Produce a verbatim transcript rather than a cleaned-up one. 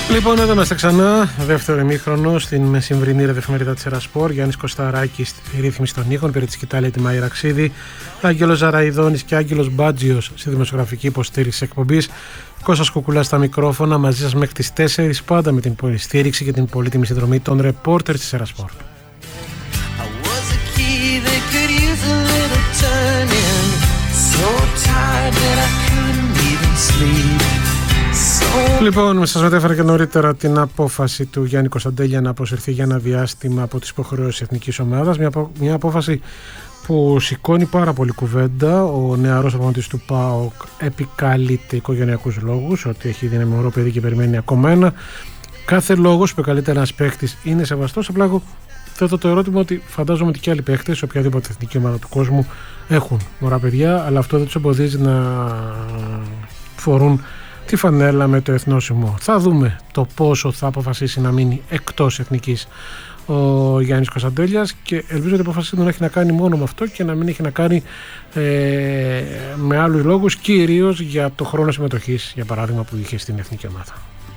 Λοιπόν, εδώ είμαστε ξανά, δεύτερο ημίχρονο στην μεσημβρινή ρεδεφημερίδα της Ερασπορ. Γιάννης Κωσταράκης στη ρύθμιση των ήχων, περί της σκητάλη τη Μάη Ραξίδη, Άγγελος Ζαραϊδόνης και Άγγελος Μπάτζιος στη δημοσιογραφική υποστήριξη εκπομπής. Κώστας Κουκουλάς στα μικρόφωνα, μαζί σας μέχρι τις τέσσερις, πάντα με την υποστήριξη και την πολύτιμη συνδρομή των ρεπόρτερ της Ερασπορ. Λοιπόν, σας μετέφερα και νωρίτερα την απόφαση του Γιάννη Κωνσταντέλια να αποσυρθεί για ένα διάστημα από τις υποχρεώσεις εθνικής ομάδας. Μια, μια απόφαση που σηκώνει πάρα πολύ κουβέντα. Ο νεαρός προπονητής του ΠΑΟΚ επικαλείται οικογενειακούς λόγους, ότι έχει δύναμη μωρό παιδί και περιμένει ακόμα ένα. Κάθε λόγος που επικαλείται ένας παίκτης είναι σεβαστός. Απλά εγώ θέτω το ερώτημα ότι φαντάζομαι ότι και άλλοι παίκτες σε οποιαδήποτε εθνική ομάδα του κόσμου έχουν μωρά παιδιά, αλλά αυτό δεν τους εμποδίζει να φορούν τη φανέλα με το εθνόσημο. Θα δούμε το πόσο θα αποφασίσει να μείνει εκτός εθνικής ο Γιάννης Κωνσταντέλιας και ελπίζω ότι η αποφασή του να έχει να κάνει μόνο με αυτό και να μην έχει να κάνει ε, με άλλους λόγους, κυρίως για το χρόνο συμμετοχής, για παράδειγμα, που είχε στην εθνική ομάδα.